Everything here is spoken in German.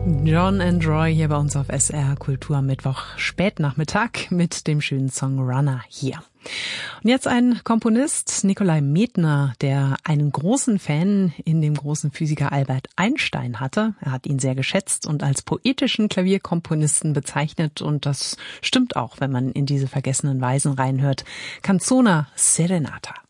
John and Roy hier bei uns auf SR Kultur am Mittwoch Spätnachmittag mit dem schönen Song Runner hier. Und jetzt ein Komponist, Nikolai Medtner, der einen großen Fan in dem großen Physiker Albert Einstein hatte. Er hat ihn sehr geschätzt und als poetischen Klavierkomponisten bezeichnet. Und das stimmt auch, wenn man in diese vergessenen Weisen reinhört. Canzona Serenata.